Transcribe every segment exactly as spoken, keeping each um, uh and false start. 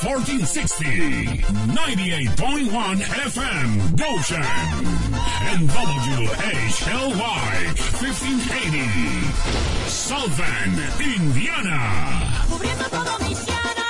fourteen sixty, ninety-eight point one F M, Goshen, and W H L Y, fifteen eighty, South Bend, Indiana. Cubriendo todo Michiana.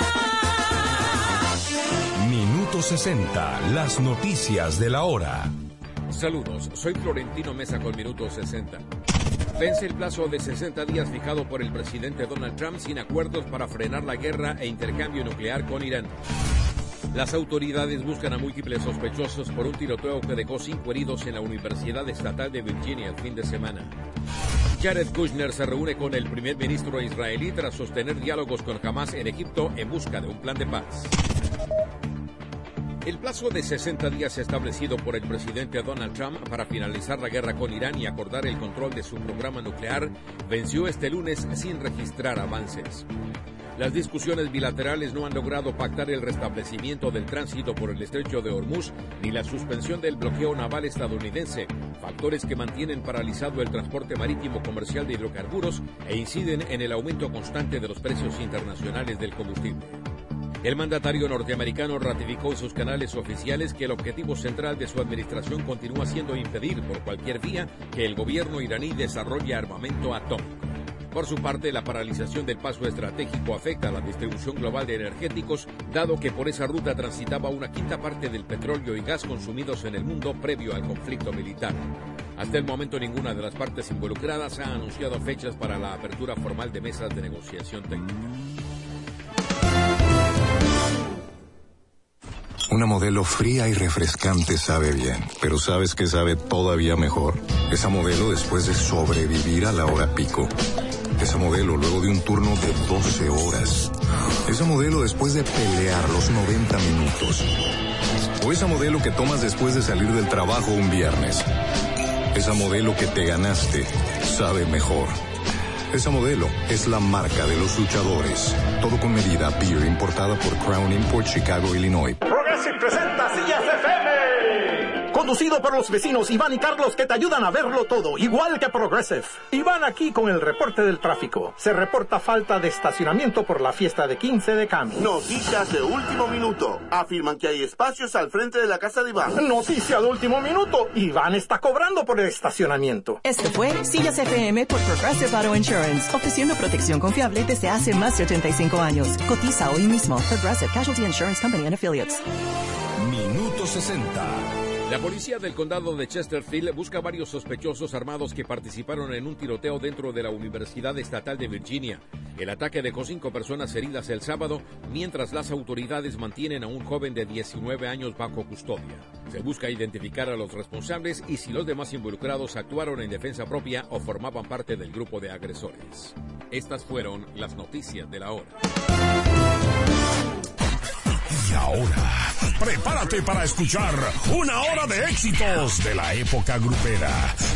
Minuto sesenta, las noticias de la hora. Saludos, soy Florentino Mesa con Minuto sesenta. Vence el plazo de sesenta días fijado por el presidente Donald Trump sin acuerdos para frenar la guerra e intercambio nuclear con Irán. Las autoridades buscan a múltiples sospechosos por un tiroteo que dejó cinco heridos en la Universidad Estatal de Virginia el fin de semana. Jared Kushner se reúne con el primer ministro israelí tras sostener diálogos con Hamas en Egipto en busca de un plan de paz. El plazo de sesenta días establecido por el presidente Donald Trump para finalizar la guerra con Irán y acordar el control de su programa nuclear venció este lunes sin registrar avances. Las discusiones bilaterales no han logrado pactar el restablecimiento del tránsito por el estrecho de Hormuz ni la suspensión del bloqueo naval estadounidense, factores que mantienen paralizado el transporte marítimo comercial de hidrocarburos e inciden en el aumento constante de los precios internacionales del combustible. El mandatario norteamericano ratificó en sus canales oficiales que el objetivo central de su administración continúa siendo impedir por cualquier vía que el gobierno iraní desarrolle armamento atómico. Por su parte, la paralización del paso estratégico afecta a la distribución global de energéticos, dado que por esa ruta transitaba una quinta parte del petróleo y gas consumidos en el mundo previo al conflicto militar. Hasta el momento, ninguna de las partes involucradas ha anunciado fechas para la apertura formal de mesas de negociación técnica. Una Modelo fría y refrescante sabe bien, pero ¿sabes qué sabe todavía mejor? Esa Modelo después de sobrevivir a la hora pico. Esa Modelo luego de un turno de doce horas. Esa Modelo después de pelear los noventa minutos. O esa Modelo que tomas después de salir del trabajo un viernes. Esa Modelo que te ganaste sabe mejor. Esa Modelo es la marca de los luchadores. Todo con medida. Beer importada por Crown Import, Chicago, Illinois. Progressive presenta Sillas F M. Conducido por los vecinos Iván y Carlos que te ayudan a verlo todo, igual que Progressive. Iván aquí con el reporte del tráfico. Se reporta falta de estacionamiento por la fiesta de quince de Cami. Noticias de último minuto. Afirman que hay espacios al frente de la casa de Iván. Noticia de último minuto. Iván está cobrando por el estacionamiento. Este fue Sillas F M por Progressive Auto Insurance, ofreciendo protección confiable desde hace más de ochenta y cinco años. Cotiza hoy mismo. Progressive Casualty Insurance Company and Affiliates. Minuto sesenta. La policía del condado de Chesterfield busca varios sospechosos armados que participaron en un tiroteo dentro de la Universidad Estatal de Virginia. El ataque dejó cinco personas heridas el sábado, mientras las autoridades mantienen a un joven de diecinueve años bajo custodia. Se busca identificar a los responsables y si los demás involucrados actuaron en defensa propia o formaban parte del grupo de agresores. Estas fueron las noticias de la hora. Y ahora, prepárate para escuchar una hora de éxitos de la época grupera,